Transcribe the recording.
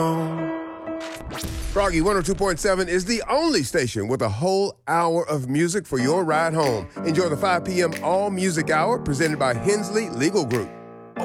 Froggy 102.7 is the only station with a whole hour of music for your ride home. Enjoy the 5 p.m. All Music Hour presented by Hensley Legal Group.